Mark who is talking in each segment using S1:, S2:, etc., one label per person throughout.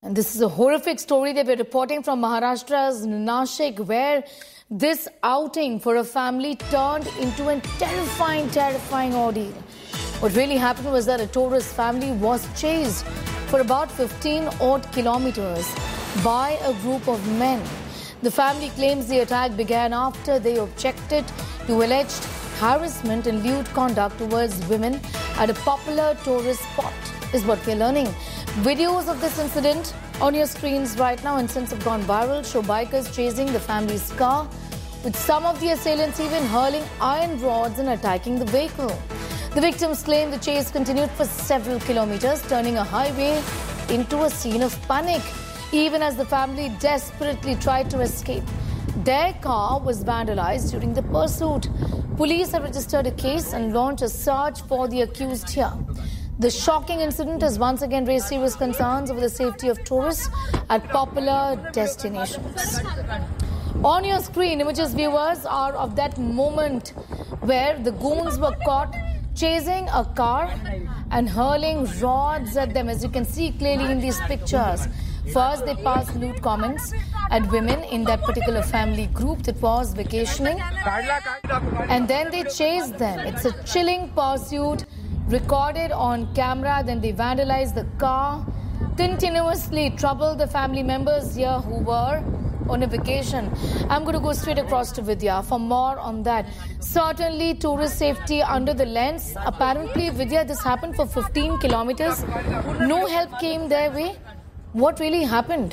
S1: And this is a horrific story that we're reporting from Maharashtra's Nashik, where this outing for a family turned into a terrifying ordeal. What really happened was that a tourist family was chased for about 15 odd kilometers by a group of men. The family claims the attack began after they objected to alleged harassment and lewd conduct towards women at a popular tourist spot, is what we're learning. Videos of this incident on your screens right now and since have gone viral show bikers chasing the family's car, with some of the assailants even hurling iron rods and attacking the vehicle. The victims claim the chase continued for several kilometers, turning a highway into a scene of panic, even as the family desperately tried to escape. Their car was vandalized during the pursuit. Police have registered a case and launched a search for the accused here. The shocking incident has once again raised serious concerns over the safety of tourists at popular destinations. On your screen, images, viewers, are of that moment where the goons were caught chasing a car and hurling rods at them, as you can see clearly in these pictures. First, they passed lewd comments at women in that particular family group that was vacationing, and then they chased them. It's a chilling pursuit recorded on camera. Then they vandalized the car, continuously troubled the family members here who were on a vacation. I'm going to go straight across to Vidya for more on that. Certainly tourist safety under the lens. Apparently, Vidya, this happened for 15 kilometers. No help came their way. What really happened?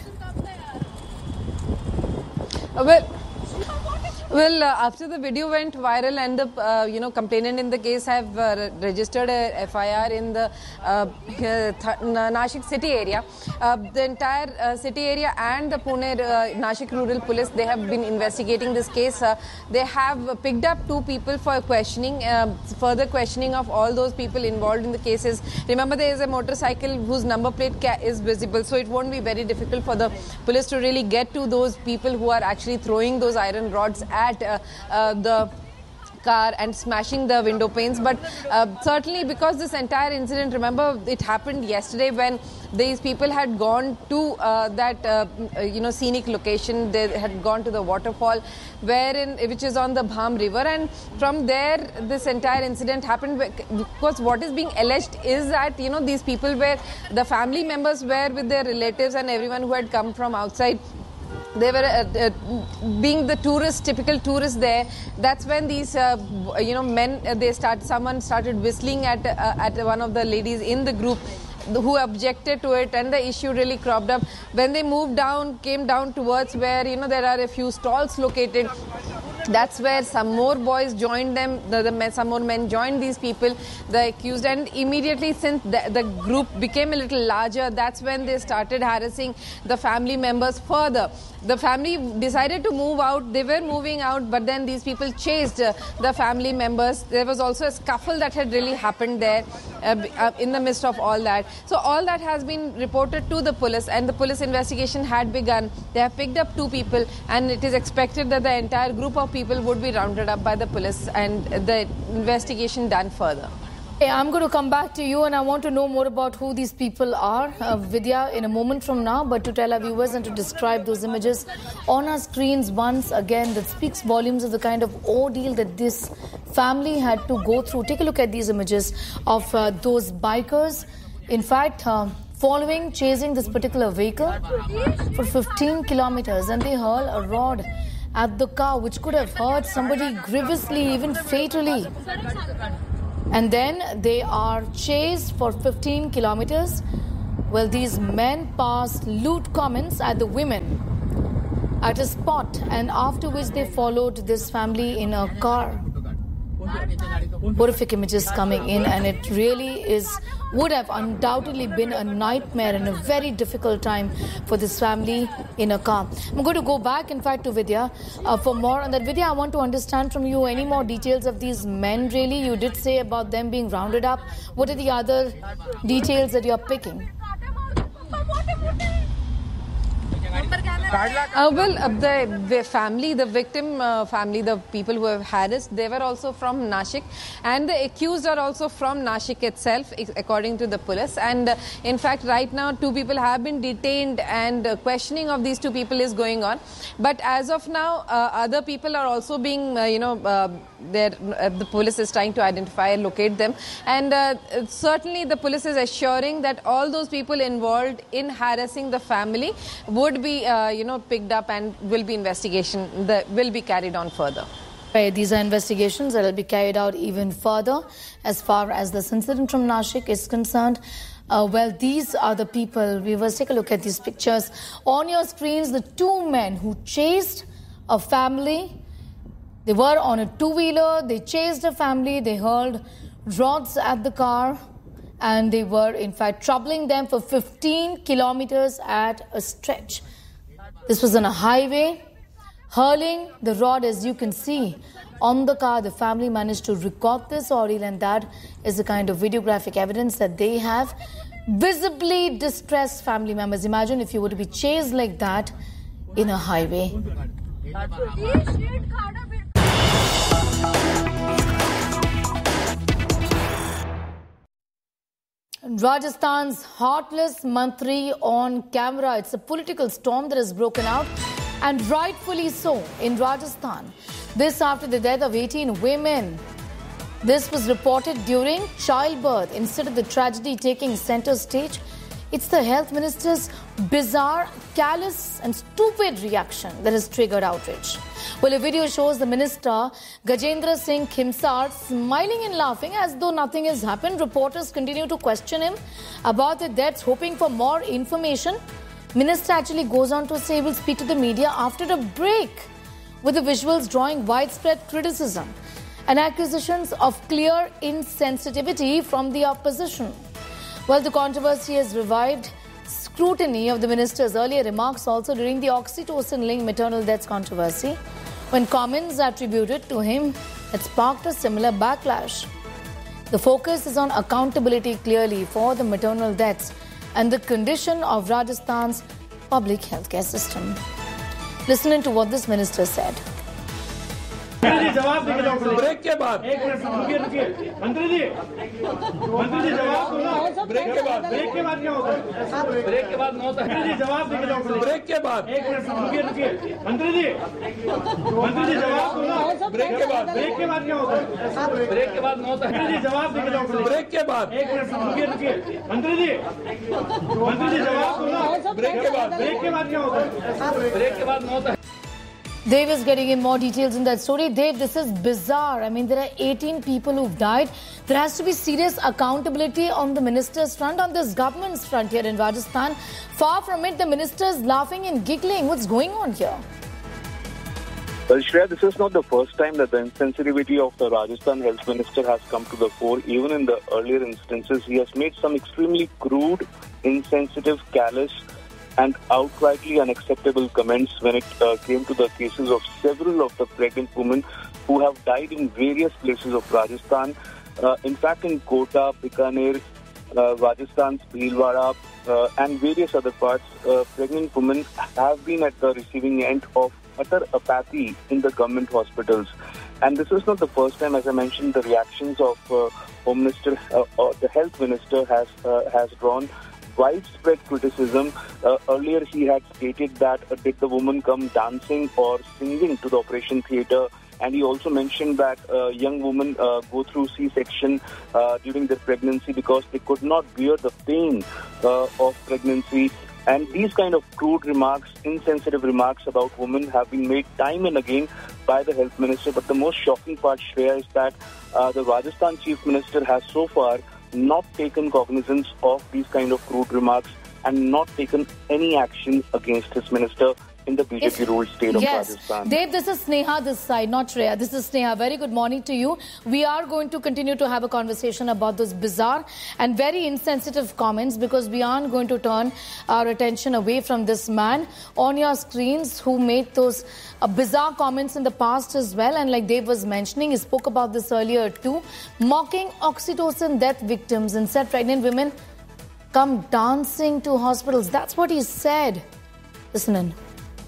S2: Well, after the video went viral and the complainant in the case have registered a FIR in the Nashik city area, the entire city area and the Pune Nashik Rural Police, they have been investigating this case. They have picked up 2 people for questioning, further questioning of all those people involved in the cases. Remember, there is a motorcycle whose number plate is visible, so it won't be very difficult for the police to really get to those people who are actually throwing those iron rods at the car and smashing the window panes. But certainly, because this entire incident, remember, it happened yesterday when these people had gone to that scenic location. They had gone to the waterfall which is on the Bham river, and from there this entire incident happened. Because what is being alleged is that these people were, the family members were with their relatives and everyone who had come from outside. They were being the typical tourists there. That's when these men, someone started whistling at one of the ladies in the group who objected to it, and the issue really cropped up. When they came down towards where there are a few stalls located, that's where some more boys joined them. Some more men joined these people, the accused, and immediately, since the group became a little larger, that's when they started harassing the family members further. The family decided to move out. They were moving out, but then these people chased the family members. There was also a scuffle that had really happened there in the midst of all that. So all that has been reported to the police, and the police investigation had begun. They have picked up 2 people, and it is expected that the entire group of people would be rounded up by the police and the investigation done further.
S1: Hey, I'm going to come back to you, and I want to know more about who these people are, Vidya, in a moment from now. But to tell our viewers and to describe those images on our screens once again, that speaks volumes of the kind of ordeal that this family had to go through. Take a look at these images of those bikers. In fact, chasing this particular vehicle for 15 kilometers, and they hurl a rod at the car, which could have hurt somebody grievously, even fatally. And then they are chased for 15 kilometers. Well, these men passed lewd comments at the women at a spot, and after which they followed this family in a car. Horrific images coming in, and it really would have undoubtedly been a nightmare and a very difficult time for this family in a car. I'm going to go back, in fact, to Vidya for more on that. Vidya, I want to understand from you any more details of these men, really. You did say about them being rounded up. What are the other details that you're picking?
S2: The family, the victim family, the people who have harassed, they were also from Nashik, and the accused are also from Nashik itself, according to the police. And in fact, right now, 2 people have been detained, and questioning of these 2 people is going on. But as of now, other people are also being, the police is trying to identify and locate them. And certainly, the police is assuring that all those people involved in harassing the family would be, picked up, and will be carried on further.
S1: Right, these are investigations that will be carried out even further as far as this incident from Nashik is concerned. These are the people. Viewers, take a look at these pictures. On your screens, the 2 men who chased a family. They were on a 2-wheeler. They chased a family. They hurled rods at the car. And they were, in fact, troubling them for 15 kilometers at a stretch. This was on a highway. Hurling the rod, as you can see, on the car. The family managed to record this ordeal, and that is the kind of videographic evidence that they have. Visibly distressed family members. Imagine if you were to be chased like that in a highway. Rajasthan's heartless Mantri on camera. It's a political storm that has broken out, and rightfully so, in Rajasthan. This after the death of 18 women. This was reported during childbirth. Instead of the tragedy taking center stage, it's the health minister's bizarre, callous and stupid reaction that has triggered outrage. Well, a video shows the minister, Gajendra Singh Khimsar, smiling and laughing as though nothing has happened. Reporters continue to question him about the deaths, hoping for more information. Minister actually goes on to say he will speak to the media after a break, with the visuals drawing widespread criticism and accusations of clear insensitivity from the opposition. Well, the controversy has revived scrutiny of the minister's earlier remarks also during the oxytocin-linked maternal deaths controversy, when comments attributed to him had sparked a similar backlash. The focus is on accountability clearly for the maternal deaths and the condition of Rajasthan's public healthcare system. Listen to what this minister said.
S3: Break के बाद एक minute रुकिए मंत्री जी जवाब दो ना break के बाद क्या होता है ब्रेक के बाद न होता है जवाब दीजिए ब्रेक के बाद एक मिनट रुकिए मंत्री जी जवाब दो ना ब्रेक के बाद क्या होता है ब्रेक के बाद न होता है जवाब दीजिए ब्रेक के बाद एक मिनट रुकिए मंत्री जी जवाब दो ना ब्रेक के बाद क्या होता है ब्रेक के बाद न होता है.
S1: Dave is getting in more details in that story. Dave, this is bizarre. I mean, there are 18 people who've died. There has to be serious accountability on the minister's front, on this government's front here in Rajasthan. Far from it, the minister's laughing and giggling. What's going on here?
S4: Well, Shreya, this is not the first time that the insensitivity of the Rajasthan health minister has come to the fore. Even in the earlier instances, he has made some extremely crude, insensitive, callous, and outrightly unacceptable comments when it came to the cases of several of the pregnant women who have died in various places of Rajasthan. In fact, in Kota, Bikaner, Rajasthan's Bhilwara, and various other parts, pregnant women have been at the receiving end of utter apathy in the government hospitals. And this is not the first time, as I mentioned, the reactions of Home Minister or the Health Minister has drawn widespread criticism. Earlier he had stated that did the woman come dancing or singing to the operation theatre, and he also mentioned that young women go through C-section during their pregnancy because they could not bear the pain of pregnancy. And these kind of crude remarks, insensitive remarks about women have been made time and again by the health minister. But the most shocking part, Shreya, is that the Rajasthan chief minister has so far not taken cognizance of these kind of crude remarks and not taken any action against his minister in the BJP-ruled state of Rajasthan.
S1: Dave, this is Sneha this side, not Shreya. This is Sneha. Very good morning to you. We are going to continue to have a conversation about those bizarre and very insensitive comments because we aren't going to turn our attention away from this man on your screens who made those bizarre comments in the past as well. And like Dave was mentioning, he spoke about this earlier too, mocking oxytocin death victims and said pregnant women come dancing to hospitals. That's what he said. Listen in.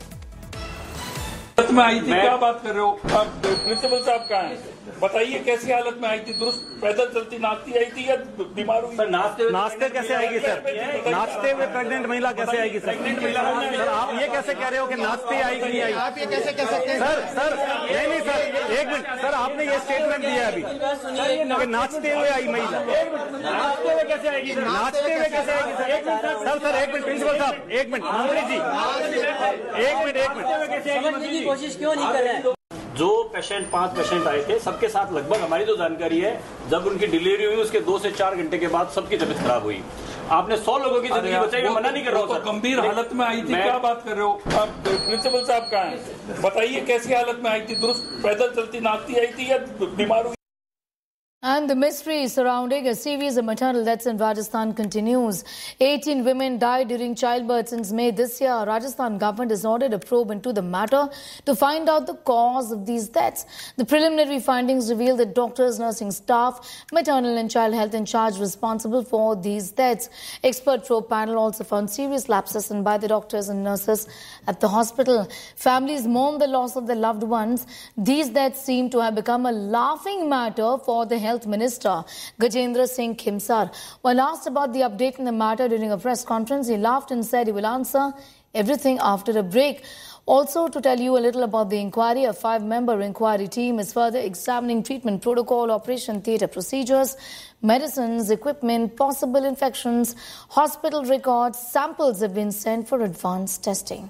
S3: हालत में आई थी, क्या बात कर रहे हो? अब principal साहब कहाँ हैं? बताइए कैसी हालत में आई थी? दुरुस्त पैदल चलती नाचती आई थी या बीमार हुई?
S5: सर नाचते कैसे आएगी सर? नाचते हुए प्रेग्नेंट महिला कैसे आएगी सर? सर आप ये कैसे कह रहे हो कि नाचते आई कि नहीं आई?
S6: आप ये कैसे कह सकते हैं?
S5: सर नहीं सर, एक मिनट सर, आपने ये स्टेटमेंट दिया अभी कि नाचते हुए आई महिला।
S3: नाचते हुए कैसे आएगी?
S5: नाचते हुए कैसे आएगी सर? सर एक मिनट प्रिंसिपल साहब, एक मिनट मंत्री जी, एक मिनट
S7: समझने की कोशिश क्यों नहीं कर रहे हैं? जो पेशेंट 5 पेशेंट आए थे सबके साथ लगभग हमारी जो जानकारी है जब उनकी डिलीवरी हुई उसके 2 से 4 घंटे के बाद सबकी तबीयत खराब हुई। आपने 100 लोगों की जिंदगी बचाई, मैं मना नहीं कर रहा हूँ।
S3: गंभीर हालत में आई थी, क्या बात कर रहे हो? अब प्रिंसिपल साहब कहाँ हैं? बताइए कैसी हालत में आई थी? दुरुस्त पैदल चलती नाचती आई थी या बीमार हुई?
S1: And the mystery surrounding a series of maternal deaths in Rajasthan continues. 18 women died during childbirth since May this year. Rajasthan government has ordered a probe into the matter to find out the cause of these deaths. The preliminary findings reveal that doctors, nursing staff, maternal and child health in charge responsible for these deaths. Expert probe panel also found serious lapses by the doctors and nurses at the hospital. Families mourn the loss of their loved ones. These deaths seem to have become a laughing matter for the Health Minister Gajendra Singh Khimsar. When asked about the update in the matter during a press conference, he laughed and said he will answer everything after a break. Also, to tell you a little about the inquiry, a 5-member inquiry team is further examining treatment protocol, operation theatre procedures, medicines, equipment, possible infections, hospital records. Samples have been sent for advanced testing.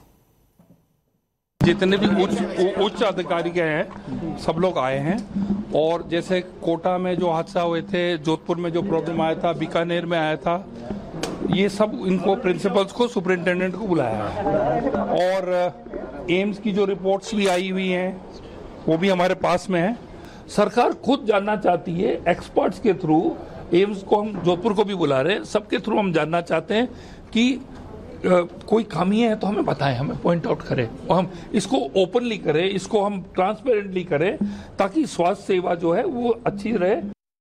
S8: जितने भी उच्च अधिकारी के हैं सब लोग आए हैं और जैसे कोटा में जो हादसा हुए थे, जोधपुर में जो प्रॉब्लम आया था, बीकानेर में आया था, ये सब इनको प्रिंसिपल्स को सुपरिंटेंडेंट को बुलाया है और एम्स की जो रिपोर्ट्स भी आई हुई हैं वो भी हमारे पास में है। सरकार खुद जानना चाहती है, एक्सपर्ट्स के थ्रू, एम्स को हम जोधपुर को भी बुला रहे हैं, सबके थ्रू हम जानना चाहते हैं कि कोई खामी है तो हमें बताएं, हमें पॉइंट आउट करें और हम इसको ओपनली करें, इसको हम ट्रांसपेरेंटली करें ताकि स्वास्थ्य सेवा जो है वो अच्छी रहे।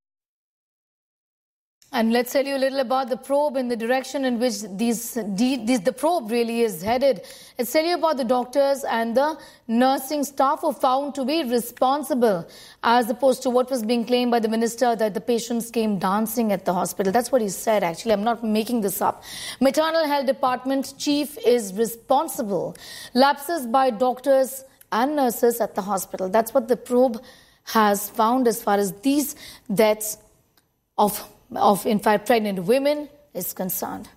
S1: And let's tell you a little about the probe and the direction in which the probe really is headed. Let's tell you about the doctors and the nursing staff who are found to be responsible, as opposed to what was being claimed by the minister that the patients came dancing at the hospital. That's what he said, actually. I'm not making this up. Maternal Health Department chief is responsible. Lapses by doctors and nurses at the hospital. That's what the probe has found as far as these deaths of in fact pregnant women is concerned.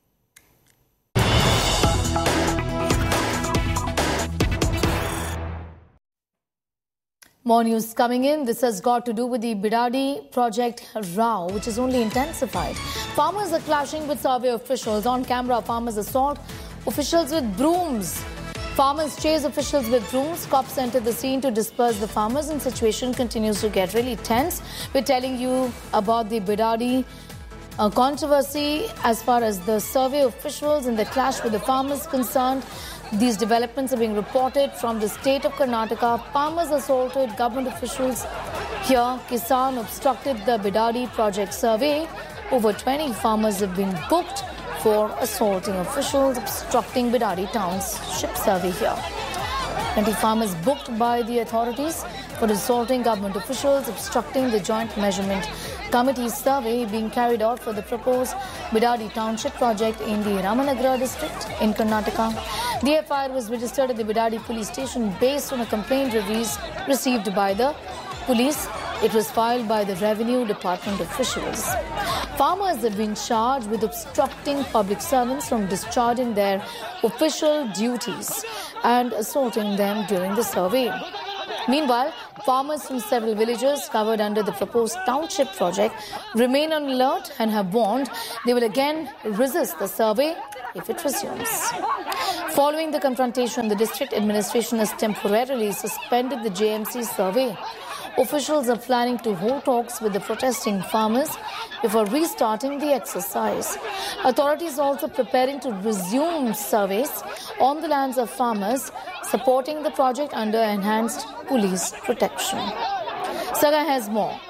S1: More news coming in. This has got to do with the Bidadi project row, which is only intensified. Farmers are clashing with survey officials. On camera, farmers assault officials with brooms. Farmers chase officials with brooms. Cops entered the scene to disperse the farmers, and the situation continues to get really tense. We're telling you about the Bidadi controversy as far as the survey officials and the clash with the farmers concerned. These developments are being reported from the state of Karnataka. Farmers assaulted government officials here. Kisan obstructed the Bidadi project survey. Over 20 farmers have been booked for assaulting officials, obstructing Bidadi township survey here. 20 farmers booked by the authorities for assaulting government officials, obstructing the joint measurement committee survey being carried out for the proposed Bidadi township project in the Ramanagara district in Karnataka. The FIR was registered at the Bidadi police station based on a complaint received by the police. It was filed by the Revenue Department officials. Farmers have been charged with obstructing public servants from discharging their official duties and assaulting them during the survey. Meanwhile, farmers from several villages covered under the proposed township project remain on alert and have warned they will again resist the survey if it resumes. Following the confrontation, the district administration has temporarily suspended the JMC survey. Officials are planning to hold talks with the protesting farmers before restarting the exercise. Authorities are also preparing to resume surveys on the lands of farmers, supporting the project under enhanced police protection. Saga has more.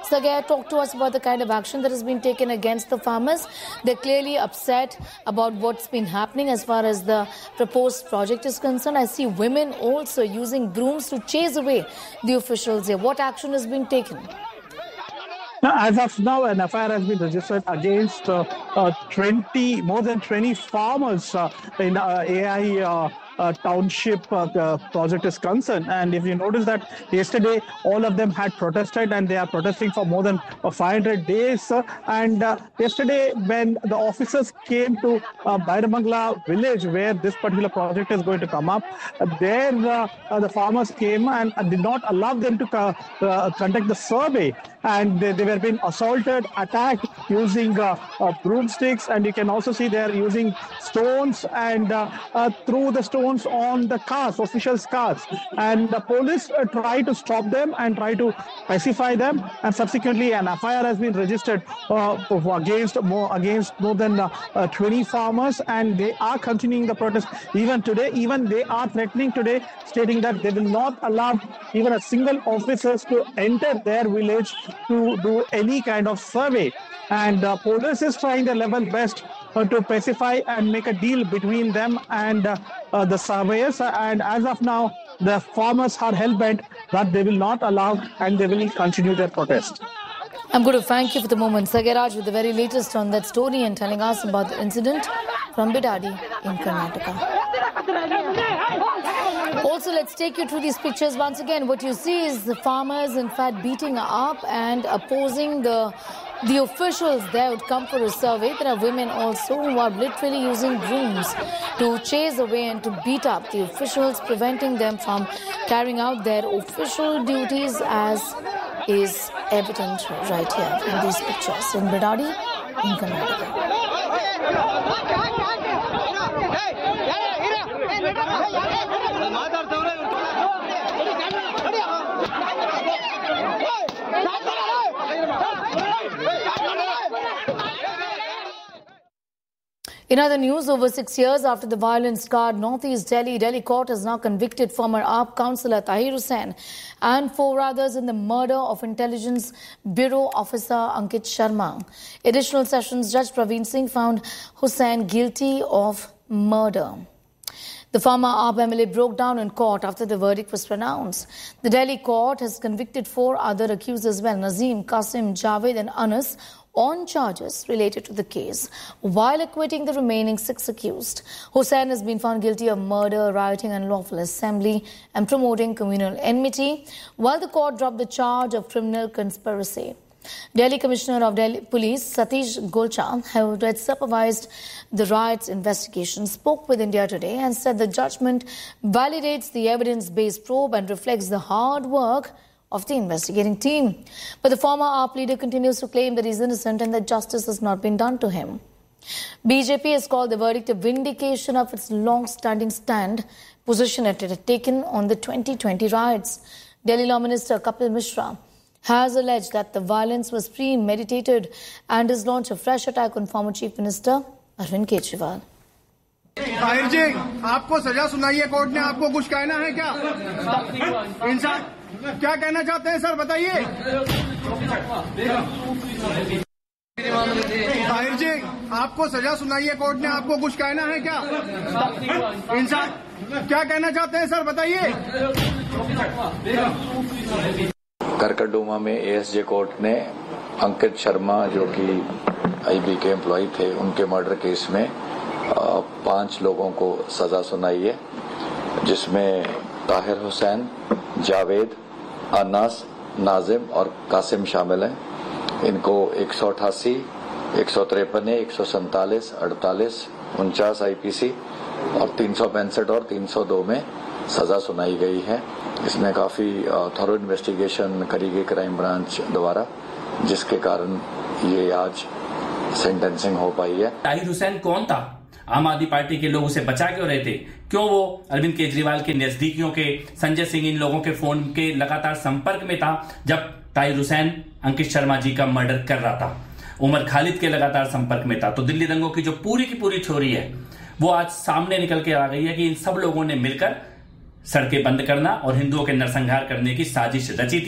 S1: Sagar, talk to us about the kind of action that has been taken against the farmers. They're clearly upset about what's been happening as far as the proposed project is concerned. I see women also using brooms to chase away the officials here. What action has been taken?
S6: Now, as of now, an FIR has been registered against more than 20 farmers in AI township project is concerned. And if you notice that yesterday, all of them had protested, and they are protesting for more than 500 days. And yesterday, when the officers came to Bairamangala village, where this particular project is going to come up, there the farmers came and did not allow them to conduct the survey. And they were being assaulted, attacked using broomsticks, and you can also see they are using stones and threw the stones on the cars, officials' cars. And the police tried to stop them and try to pacify them. And subsequently, an FIR has been registered against more than 20 farmers, and they are continuing the protest even today. Even they are threatening today, stating that they will not allow even a single officers to enter their village to do any kind of survey. And police is trying their level best to pacify and make a deal between them and the surveyors. And as of now, the farmers are hell-bent that they will not allow, and they will continue their protest.
S1: I'm going to thank you for the moment, Sagaraj, with the very latest on that story and telling us about the incident from Bidadi in Karnataka. Also, let's take you through these pictures once again. What you see is the farmers, in fact, beating up and opposing the officials there would come for a survey. There are women also who are literally using brooms to chase away and to beat up the officials, preventing them from carrying out their official duties, as is evident right here in these pictures in Bidadi in Karnataka. In other news, over 6 years after the violence scarred Northeast Delhi court has now convicted former AAP councillor Tahir Hussain and 4 others in the murder of Intelligence Bureau officer Ankit Sharma. Additional Sessions Judge Praveen Singh found Hussain guilty of murder. The former AAP MLA broke down in court after the verdict was pronounced. The Delhi court has convicted 4 other accused as well, Nazim, Qasim, Javed and Anas, on charges related to the case, while acquitting the remaining 6 accused. Hussain has been found guilty of murder, rioting, unlawful assembly, and promoting communal enmity, while the court dropped the charge of criminal conspiracy. Delhi Commissioner of Delhi Police Satish Golcha, who had supervised the riots investigation, spoke with India Today and said the judgment validates the evidence-based probe and reflects the hard work of the investigating team. But the former AAP leader continues to claim that he's innocent and that justice has not been done to him. BJP has called the verdict a vindication of its long-standing position it had taken on the 2020 riots. Delhi Law Minister Kapil Mishra has alleged that the violence was premeditated and has launched a fresh attack on former Chief Minister Arvind Kejriwal.
S9: Tahir जी, आपको सजा सुनाई है court ने, आपको कुछ कहना है क्या? इंसान क्या कहना चाहते हैं सर, बताइए। ताहिर जी, आपको सजा सुनाई है कोर्ट ने, आपको कुछ कहना है क्या? इंसान क्या कहना चाहते हैं सर, बताइए।
S10: करकरडूमा में एएसजे कोर्ट ने अंकित शर्मा, जो कि आईबी के एम्प्लॉय थे, उनके मर्डर केस में 5 लोगों को सजा सुनाई है, जिसमें ताहिर हुसैन, जावेद, अनास, नाजिम और कासिम शामिल हैं। इनको 188, 153, 147, 48, 49 आईपीसी और 365 और 302 में सजा सुनाई गई है। इसमें काफी थॉरो इन्वेस्टिगेशन करी गई क्राइम ब्रांच द्वारा, जिसके कारण ये आज सेंटेंसिंग हो पाई है।
S11: ताहिर हुसैन कौन था? आम आदमी पार्टी के लोग उसे बचा क्यों रहे थे? क्यों वो अरविंद केजरीवाल के नजदीकियों के, संजय सिंह, इन लोगों के फोन के लगातार संपर्क में था जब ताहिर हुसैन अंकित शर्मा जी का मर्डर कर रहा था? उमर खालिद के लगातार संपर्क में था। तो दिल्ली दंगों की जो पूरी की पूरी थ्योरी है, वो आज सामने निकल के आ गई है कि इन सब लोगों ने मिलकर सड़कें बंद करना और हिंदुओं के नरसंहार करने की साजिश रची थी।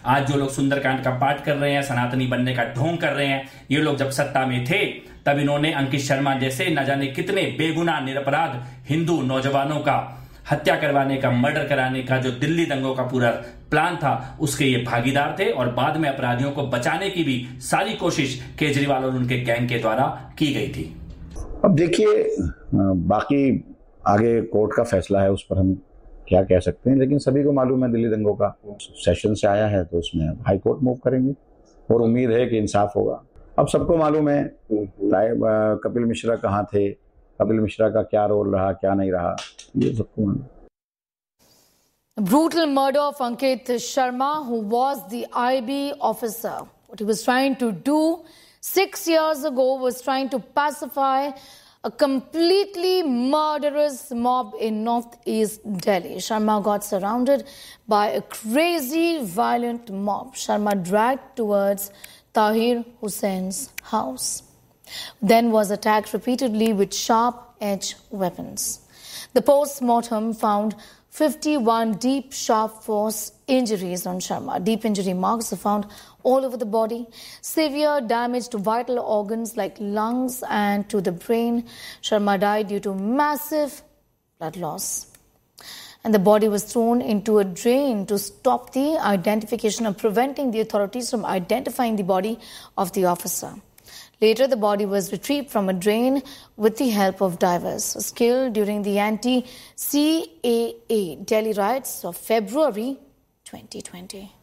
S11: आज जो लोग सुंदरकांड का पाठ कर रहे हैं, सनातनी बनने का ढोंग कर रहे हैं, ये लोग जब सत्ता में थे तब इन्होंने अंकित शर्मा जैसे न जाने कितने बेगुनाह निरपराध हिंदू नौजवानों का हत्या करवाने का, मर्डर कराने का जो दिल्ली दंगों का पूरा प्लान था, उसके ये भागीदार थे और बाद में अपराधियों को बचाने की भी सारी कोशिश केजरीवाल और उनके गैंग के द्वारा की गई थी।
S12: अब देखिए, बाकी आगे कोर्ट का फैसला है, उस पर हम क्या कह सकते हैं, लेकिन सभी को मालूम है दिल्ली दंगों का सेशन से आया है तो उसमें हाई कोर्ट मूव करेंगे और उम्मीद है कि इंसाफ होगा। अब सबको मालूम है कपिल मिश्रा कहाँ थे, कपिल मिश्रा का क्या रोल रहा, क्या नहीं रहा, ये सबको मालूम।
S1: Brutal murder of Ankit Sharma, who was the IB officer. What he was trying to do 6 years ago was trying to pacify a completely murderous mob in northeast Delhi. Sharma got surrounded by a crazy, violent mob. Sharma dragged towards Tahir Hussein's house, then was attacked repeatedly with sharp-edged weapons. The post-mortem found 51 deep sharp force injuries on Sharma. Deep injury marks are found all over the body. Severe damage to vital organs like lungs and to the brain. Sharma died due to massive blood loss. And the body was thrown into a drain to stop the identification and preventing the authorities from identifying the body of the officer. Later, the body was retrieved from a drain with the help of divers. Was killed during the anti-CAA Delhi riots of February 2020.